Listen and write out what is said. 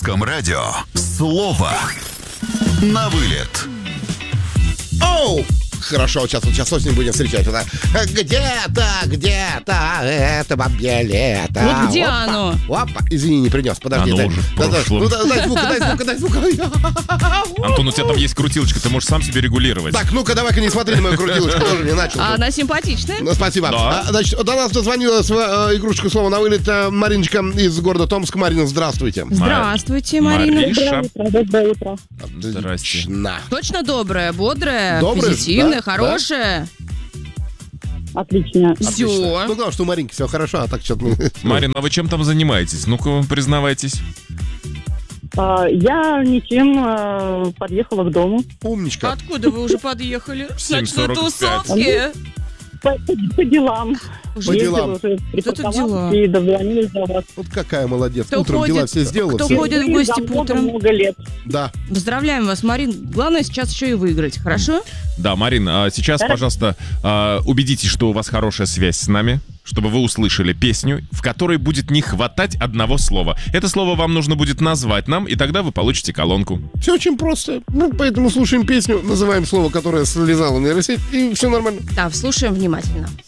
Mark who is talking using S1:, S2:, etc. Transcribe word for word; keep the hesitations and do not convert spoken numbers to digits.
S1: Русском радио слово на вылет.
S2: Оу! Хорошо, вот сейчас, вот сейчас осень будем встречать. Вот так. Где-то, где-то это бабье лето.
S3: Вот где
S2: Опа,
S3: оно?
S2: Опа, извини, не принес. Подожди,
S4: Оно
S2: дай,
S4: уже в
S2: да, да,
S4: прошлом.
S2: ну, да, дай звук, дай звук, дай звук.
S4: Антон, у тебя там есть крутилочка, ты можешь сам себе регулировать.
S2: Так, ну-ка, давай-ка не смотри на мою крутилочку, тоже не начал.
S3: А она симпатичная.
S2: Ну, спасибо.
S4: Да.
S2: А, значит, до нас дозвонилась э, игрушечка слова на вылет э, Мариночка из города Томск. Марина, здравствуйте.
S3: Здравствуйте, Марина.
S4: Мариша.
S5: Доброе утро.
S4: Здрасте.
S2: На.
S3: Точно добрая, бодрая,
S2: Добрая,
S3: позитивная,
S2: да,
S3: хорошая.
S5: Отлично.
S3: Все.
S2: Ну, главное, что у Маринки все хорошо, а так что-то...
S4: Марина, а вы чем там занимаетесь? Ну-ка, признавайтесь.
S5: А, я ничем а, подъехала к дому.
S2: Умничка.
S3: Откуда вы уже подъехали?
S4: семь
S3: Значит, на
S4: сорок пять.
S3: тусовке.
S5: По, по- по делам.
S2: По
S5: Ездила
S2: делам.
S5: уже,
S3: Что тут
S5: припарковалась
S3: дела?
S5: и дозвонились до вас.
S2: Вот какая молодец.
S3: Кто
S2: Утром
S3: ходит-
S2: дела все сделала.
S3: кто
S2: все.
S3: ходит в
S5: Вы
S3: гости
S5: за
S3: по утрам?
S5: много-много лет.
S2: Да.
S3: Поздравляем вас, Марин. Главное сейчас еще и выиграть, хорошо?
S4: Да, Марин, а сейчас,
S5: Хорошо.
S4: пожалуйста, а, убедитесь, что у вас хорошая связь с нами, чтобы вы услышали песню, в которой будет не хватать одного слова. Это слово вам нужно будет назвать нам, и тогда вы получите колонку.
S2: Все очень просто. Ну, поэтому слушаем песню, называем слово, которое слезало нейросеть, и все нормально.
S3: Да, слушаем внимательно.